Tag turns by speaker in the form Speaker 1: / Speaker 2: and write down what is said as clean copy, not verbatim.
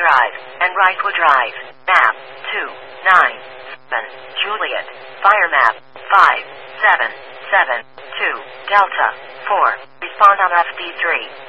Speaker 1: Drive, and Rifle Drive. Map 297, Juliet. Fire map 5772, Delta 4. Respond on FD3.